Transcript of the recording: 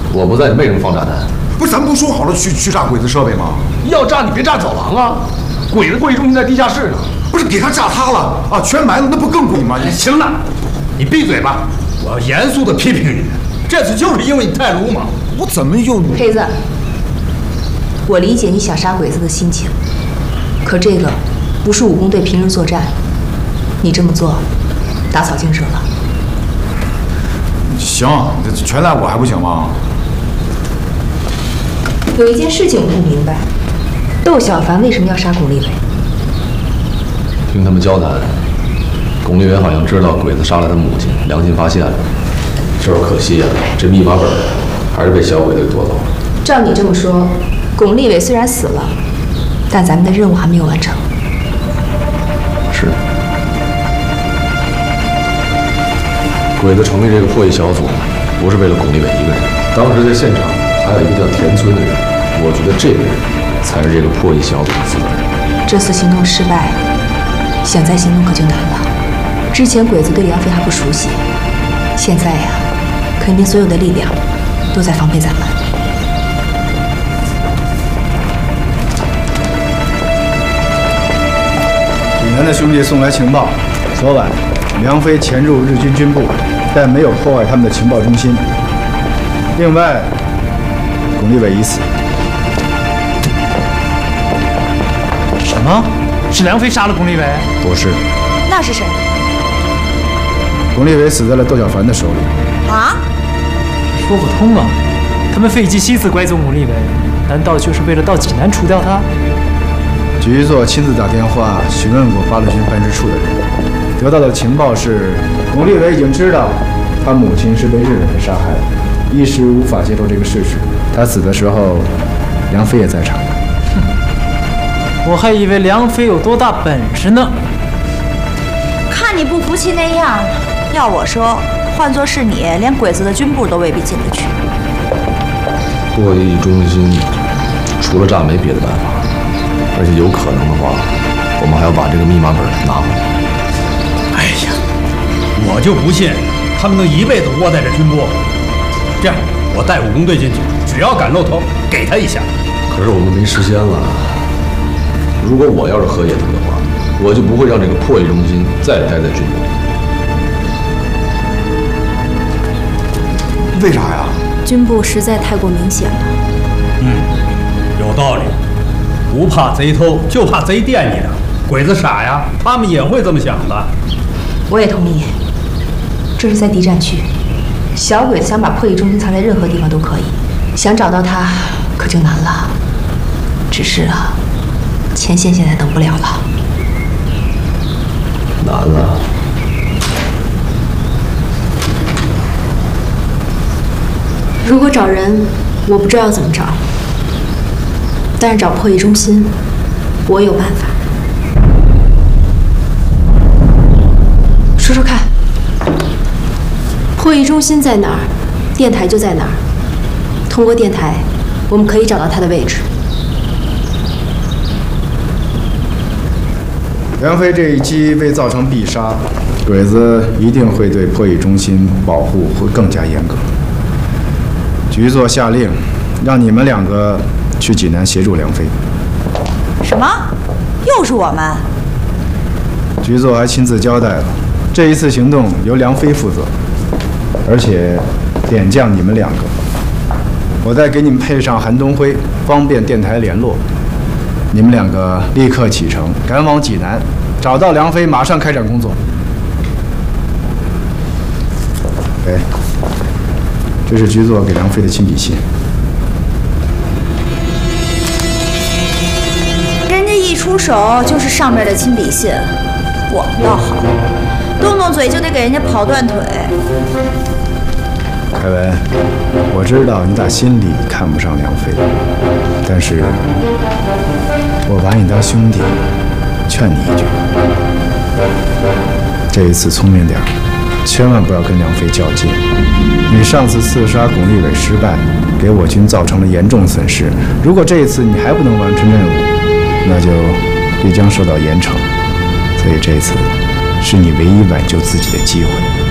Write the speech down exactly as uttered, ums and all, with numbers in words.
我不在，你为什么放炸弹？ 不是咱们不说好了去去炸鬼子设备吗？ 要炸你别炸走廊啊！鬼子会议中心在地下室呢。 不是给他炸塌了啊，全埋了，那不更鬼吗？ 行了，你闭嘴吧！我要严肃的批评你，这次就是因为你太鲁莽。 我怎么又…… 黑子，我理解你想杀鬼子的心情，可这个不是武工队平日作战，你这么做打草惊蛇了。 行，这全赖我还不行吗？ 有一件事情我不明白，窦小凡为什么要杀巩立伟？ 听他们交谈，巩立伟好像知道鬼子杀了他母亲，良心发现了。就是可惜啊，这密码本还是被小鬼子给夺走了。 照你这么说，巩立伟虽然死了，但咱们的任务还没有完成。 是。鬼子成立这个破译小组，不是为了巩立伟一个人。当时在现场还有一个叫田村的人，我觉得这个人才是这个破译小组的负责人。 这次行动失败，想再行动可就难了。之前鬼子对梁飞还不熟悉，现在呀，肯定所有的力量都在防备咱们。 济南的兄弟送来情报，昨晚梁飞潜入日军军部，但没有破坏他们的情报中心。另外，巩立伟已死。 什么？是梁飞杀了巩立伟？ 不是。 那是谁？ 巩立伟死在了窦小凡的手里。 啊？ 说不通啊！他们费尽心思拐走巩立伟，难道就是为了到济南除掉他？ 局座亲自打电话询问过八路军办事处的人，得到的情报是，巩立伟已经知道他母亲是被日本人杀害的，一时无法接受这个事实。他死的时候，梁飞也在场。 哼，我还以为梁飞有多大本事呢。 看你不服气那样，要我说，换作是你，连鬼子的军部都未必进得去。 破译中心除了炸没别的办法，而且有可能的话，我们还要把这个密码本拿回来。 哎呀，我就不信他们能一辈子窝在这军部。这样，我带武工队进去，只要敢露头，给他一下。 可是我们没时间了。如果我要是河野图的话，我就不会让这个破译中心再待在军部。 为啥呀？ 军部实在太过明显了。 嗯，有道理。不怕贼偷，就怕贼惦记着。鬼子傻呀，他们也会这么想的。 我也同意。这是在敌占区，小鬼子想把破译中心藏在任何地方都可以，想找到他可就难了。只是啊，前线现在等不了了。 难了。 如果找人，我不知道要怎么找，但是找破译中心，我有办法。说说看，破译中心在哪儿，电台就在哪儿。通过电台，我们可以找到它的位置。 梁飞这一击未造成必杀，鬼子一定会对破译中心保护会更加严格。局座下令，让你们两个去济南协助梁飞。 什么？又是我们？ 局座还亲自交代了，这一次行动由梁飞负责，而且点将你们两个。我再给你们配上韩东辉，方便电台联络。你们两个立刻启程，赶往济南，找到梁飞，马上开展工作。哎，这是局座给梁飞的亲笔信。 人家一出手就是上面的亲笔信，我们倒好，动动嘴就得给人家跑断腿。 凯文，我知道你打心里看不上梁飞，但是我把你当兄弟，劝你一句，这一次聪明点，千万不要跟梁飞较劲。你上次刺杀巩立伟失败，给我军造成了严重损失。如果这一次你还不能完成任务，那就必将受到严惩。所以这次是你唯一挽救自己的机会。